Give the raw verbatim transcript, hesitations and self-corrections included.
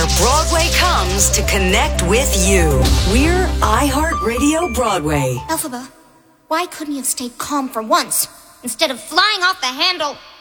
where Broadway comes to connect with you. We're iHeartRadio Broadway. Elphaba, why couldn't you have stayed calm for once instead of flying off the handle?